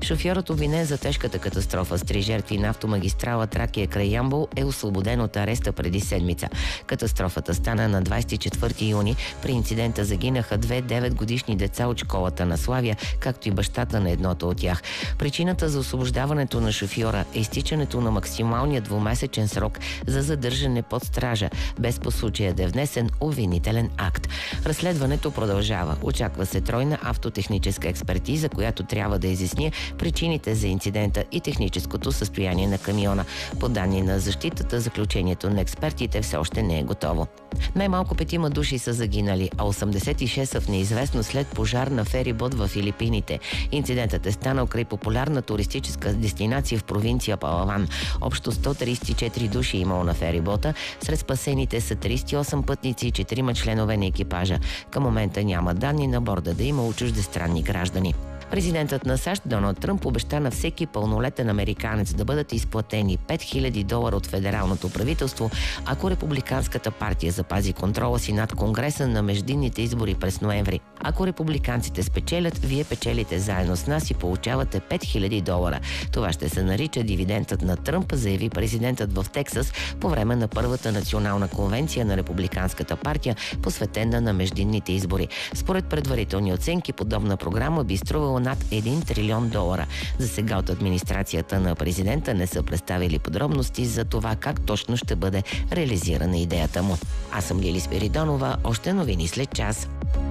Шофьорът, обвинен за тежката катастрофа с 3 жертви на автомагистрала Тракия край Ямбол, е освободен от ареста преди седмица. Катастрофата стана на 24 юни. При инцидента загинаха 2 9-годишни деца от школата на Славия, както и бащата на едното от тях. Причината за освобождаването на шофьора е изтичането на максималния двумесечен срок за задържане под стража, без по случая да е внесен обвинителен акт. Разследването продължава. Очаква се тройна автотехническа експертиза, която трябва да изясни причините за инцидента и техническото състояние на камиона. По данни на защитата, заключението на експертите все още не е готово. Най-малко 5 души са загинали, а 86 са в неизвестно след пожар на ферибот в Филипините. Инцидентът е станал край популярна туристическа дестинация в провинция Палаван. Общо 134 души имало на ферибота. Сред спасените са 38 пътници и 4 членове на екипажа. Към момента няма данни на борда да имало чуждестранни граждани. Президентът на САЩ Доналд Тръмп обеща на всеки пълнолетен американец да бъдат изплатени $5000 от федералното правителство, ако републиканската партия запази контрола си над Конгреса на междинните избори през ноември. Ако републиканците спечелят, вие печелите заедно с нас и получавате $5000. Това ще се нарича дивидендът на Тръмп, заяви президентът в Тексас по време на първата национална конвенция на републиканската партия, посветена на междинните избори. Според предварителни оценки, подобна програма би струвала над $1 трилион. За сега от администрацията на президента не са представили подробности за това как точно ще бъде реализирана идеята му. Аз съм Лили Спиридонова, още новини след час.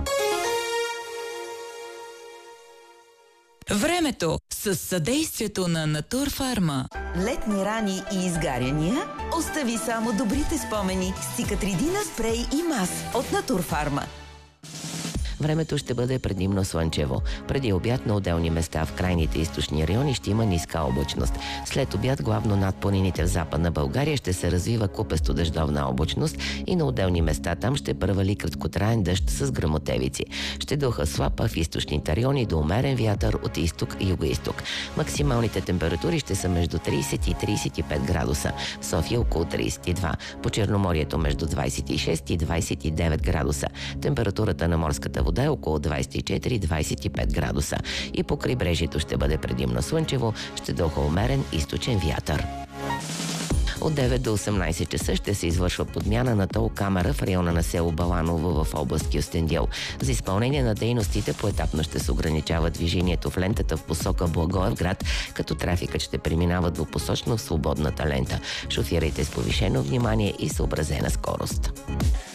Времето с съдействието на Натурфарма. Летни рани и изгаряния? Остави само добрите спомени с Cicatrидина спрей и мас от Натурфарма. Времето ще бъде предимно слънчево. Преди обяд на отделни места в крайните източни райони ще има ниска облачност. След обяд главно над планините в Западна България ще се развива купесто дъждовна облачност и на отделни места там ще превали краткотраен дъжд с гръмотевици. Ще духа слаб, а в източните райони до умерен вятър от изток и югоизток. Максималните температури ще са между 30 и 35 градуса. В София около 32. По Черноморието между 26 и 29 градуса. Температурата на морската вода е около 24-25 градуса. И по крайбрежието ще бъде предимно слънчево, ще духа умерен източен вятър. От 9 до 18 часа ще се извършва подмяна на тол камера в района на село Баланово в област Кюстендил. За изпълнение на дейностите поетапно ще се ограничава движението в лентата в посока Благоевград, като трафикът ще преминава двупосочно в свободната лента. Шофирайте с повишено внимание и съобразена скорост.